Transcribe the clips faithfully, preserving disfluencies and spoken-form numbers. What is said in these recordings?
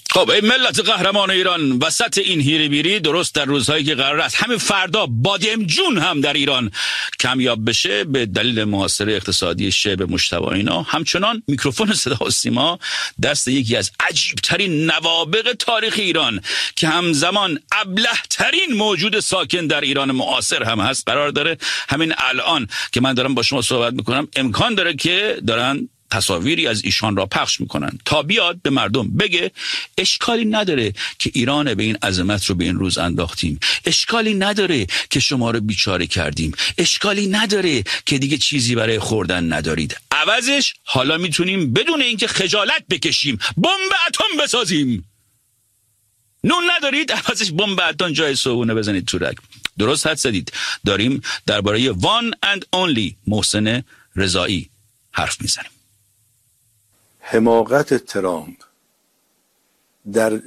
خب ای ملت قهرمان ایران، وسط این هیری بیری درست در روزهایی که قرار است همین فردا بادم جون هم در ایران کمیاب بشه به دلیل محاصره اقتصادی شبه مجتبی اینا، همچنان میکروفون صدا و سیما دست یکی از عجیبترین نوابغ تاریخ ایران که همزمان ابله ترین موجود ساکن در ایران معاصر هم هست قرار داره. همین الان که من دارم با شما صحبت میکنم امکان داره که دارن تصاویری از ایشان را پخش میکنن تا بیاد به مردم بگه اشکالی نداره که ایران به این عظمت رو به این روز انداختیم، اشکالی نداره که شما رو بیچاره کردیم، اشکالی نداره که دیگه چیزی برای خوردن ندارید، عوضش حالا میتونیم بدون اینکه خجالت بکشیم بمب اتم بسازیم. نون ندارید، عوضش بمب اتم جای صبحونه بزنید تو رگ. درست حد زدید. داریم درباره وان اند اونلی محسن رضایی حرف میزنیم. حماقت ترامپ در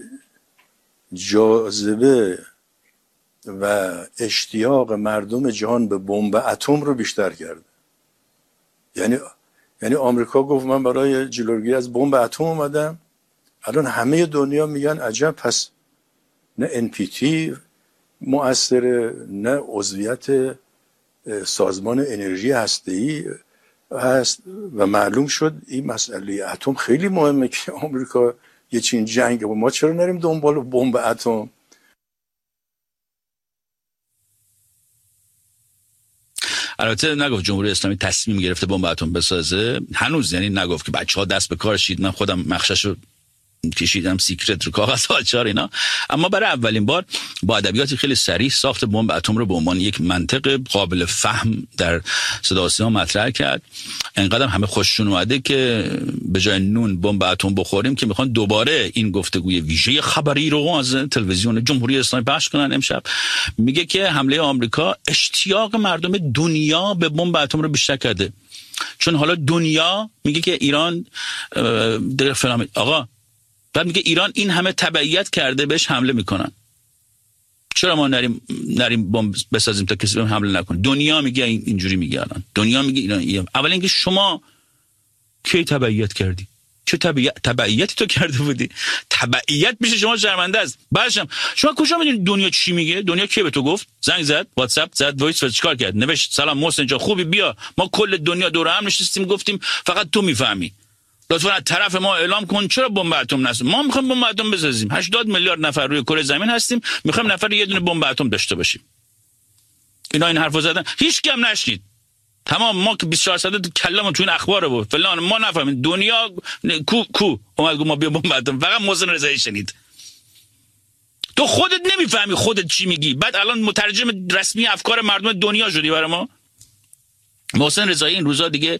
جاذبه و اشتیاق مردم جهان به بمب اتم رو بیشتر کرده. یعنی یعنی آمریکا گفت من برای جلوگیری از بمب اتم اومدم، الان همه دنیا میگن عجب، پس نه ان پی تی مؤثره، نه عضویت سازمان انرژی هسته‌ای هست و معلوم شد این مسئله اتم خیلی مهمه که آمریکا یه چین جنگ و ما چرا نریم دنبال بمب اتم؟ البته نگفت جمهوری اسلامی تصمیم گرفته بمب اتم بسازه هنوز، یعنی نگفت که بچه‌ها دست به کار شید، من خودم مخششو کشیدم سیکرت رو کاغذ آچار اینا. اما برای اولین بار با ادبیات خیلی صریح ساخت بمب اتم رو به عنوان یک منطق قابل فهم در صدا و سیما مطرح کرد. انقدر همه خوششون اومده که به جای نون بمب اتم بخوریم که میخوان دوباره این گفتگوی ویژه خبری رو از تلویزیون جمهوری اسلامی پخش کنن امشب. میگه که حمله آمریکا اشتیاق مردم دنیا به بمب اتم رو بیشتر کرده، چون حالا دنیا میگه که ایران در فلان. آقا بعد میگه ایران این همه تبعیت کرده بهش حمله میکنن، چرا ما نریم نریم بمب بسازیم تا کسی بهم حمله نکنه؟ دنیا میگه اینجوری میگه، الان دنیا میگه ایران, ایران. اول اینکه شما کی تبعیت کردی؟ چه تبعیت تبعیتی تو کرده بودی؟ تبعیت میشه شما شرمنده است. بعدشم شما کجا میدونید دنیا چی میگه؟ دنیا کی به تو گفت؟ زنگ زد، واتساپ زد، وایس چیکار کرد؟ نوشت سلام محسن جان خوبی، بیا ما کل دنیا دور هم نشستیم گفتیم فقط تو میفهمی، لطفا از طرف ما اعلام کن چرا بمب اتم نسازیم. ما میخوایم بمب اتم بسازیم، هشتاد میلیارد نفر روی کره زمین هستیم، میخوایم نفر یه دونه بمب اتم داشته باشیم. اینا این حرفو زدن، هیچ کی هم نشنید. تمام ما که بیست و چهار ساعته کلمون تو این اخبار بود فلان، ما نفهمیم دنیا کو کو اومد گفت ما بیا بمب اتم، فقط محسن رضایی شنید. تو خودت نمیفهمی خودت چی میگی، بعد الان مترجم رسمی افکار مردم دنیا شدی برای ما. محسن رضایی این روزا دیگه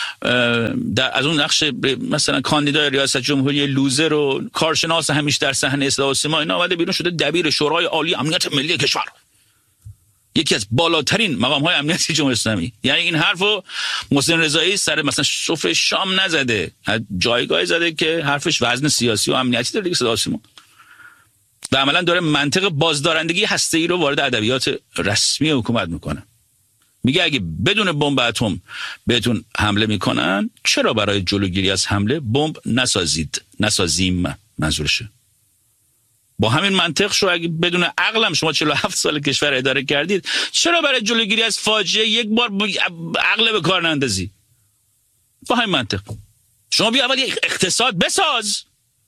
در از اون نقش مثلا کاندیدای ریاست جمهوری لوزر و کارشناس همیشه در صحنه صدا و سیما اینا اومده بیرون شده دبیر شورای عالی امنیت ملی کشور، یکی از بالاترین مقام‌های امنیتی جمهوری اسلامی. یعنی این حرفو محسن رضایی سر مثلا سفره شام نزده، جایگاهی زده که حرفش وزن سیاسی و امنیتی داره دیگه. صدا و سیما و عملاً داره منطق بازدارندگی هسته‌ای رو وارد ادبیات رسمی حکومت میکنه. میگه اگه بدون بمب اتم بهتون حمله میکنن چرا برای جلوگیری از حمله بمب نسازید نسازیم منظورشه. با همین منطق شو اگه بدون عقلم شما چهل و هفت سال کشور اداره کردید چرا برای جلوگیری از فاجعه یک بار عقل به کار نندازی؟ با همین منطق شما بیا اول یک اقتصاد بساز،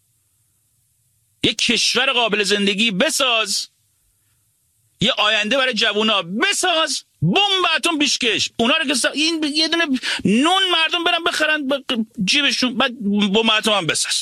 یک کشور قابل زندگی بساز، یه آینده برای جوونا بساز، بمب اتم بیشکش اونا رو که این یه دونه نون مردم برن بخرن جیبشون، بعد بمب اتم هم بساز.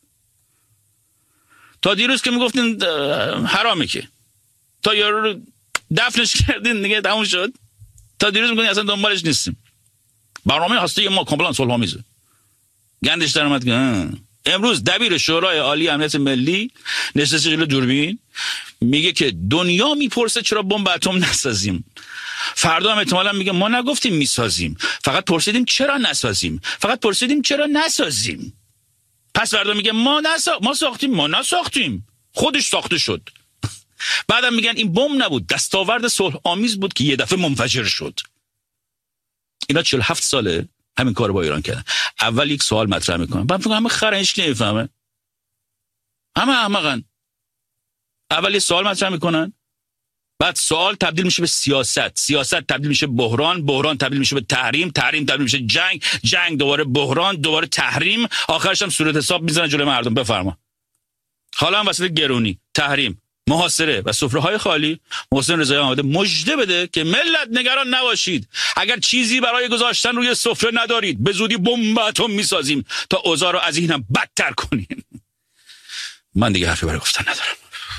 تا دیروز که میگفتین حرامه که تا یارو رو دفنش کردین دیگه تموم شد، تا دیروز میگفتین اصلا دنبالش نیستیم. برنامه هسته ما کاملا صلح‌آمیزه. گندش در اومد که امروز دبیر شورای عالی امنیت ملی نشسته جلوی دوربین میگه که دنیا میپرسه چرا بمب اتم نسازیم. فردا هم احتمالاً میگه ما نگفتیم میسازیم، فقط پرسیدیم چرا نسازیم، فقط پرسیدیم چرا نسازیم. پس فردا میگه ما نسا... ما ساختیم ما نساختیم، خودش ساخته شد. بعدم میگن این بمب نبود، دستاورد صلح آمیز بود که یه دفعه منفجر شد. اینا چهل و هفت ساله همین کارو با ایران کردن. اول یک سوال مطرح میکنم، بعد میگم همه خرنش نمیفهمه. همه احمقن. اول یه سوال مطرح میکنن، بعد سوال تبدیل میشه به سیاست، سیاست تبدیل میشه بحران، بحران تبدیل میشه به تحریم، تحریم تبدیل میشه جنگ، جنگ دوباره بحران، دوباره تحریم، آخرش هم صورت حساب میزنه جلوی مردم. بفرما. حالا هم وسط گرونی، تحریم، محاصره و سفره‌های خالی، محسن رضایی آمده مژده بده که ملت نگران نباشید، اگر چیزی برای گذاشتن روی سفره ندارید به زودی بمب اتم میسازیم تا اوضاع رو از اینم بدتر کنیم. من دیگه حرفی برای گفتن ندارم.